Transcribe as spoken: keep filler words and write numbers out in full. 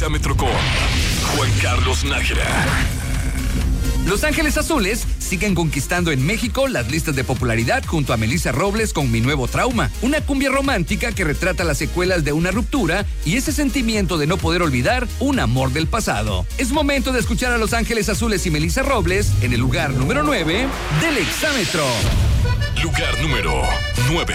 exámetro con Juan Carlos Nájera. Los Ángeles Azules siguen conquistando en México las listas de popularidad junto a Melissa Robles con Mi Nuevo Trauma, una cumbia romántica que retrata las secuelas de una ruptura y ese sentimiento de no poder olvidar un amor del pasado. Es momento de escuchar a Los Ángeles Azules y Melissa Robles en el lugar número nueve del exámetro. Lugar número nueve.